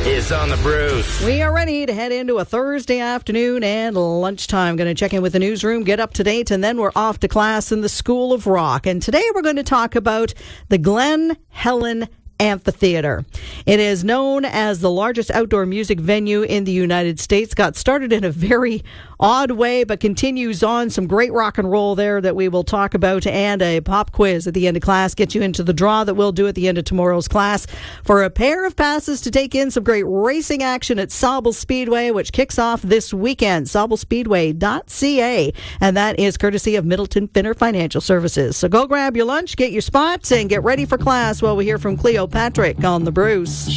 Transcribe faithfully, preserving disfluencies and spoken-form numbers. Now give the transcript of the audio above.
is on the Bruce. We are ready to head into a Thursday afternoon and lunchtime. Going to check in with the newsroom, get up to date, and then we're off to class in the School of Rock. And today we're going to talk about the Glen Helen Amphitheater. It is known as the largest outdoor music venue in the United States. Got started in a very odd way, but continues on. Some great rock and roll there that we will talk about, and a pop quiz at the end of class. Get you into the draw that we'll do at the end of tomorrow's class for a pair of passes to take in some great racing action at Sauble Speedway, which kicks off this weekend. sauble speedway dot c a, and that is courtesy of Middleton Finner Financial Services. So go grab your lunch, get your spots, and get ready for class while we hear from Cleo Patrick on the Bruce.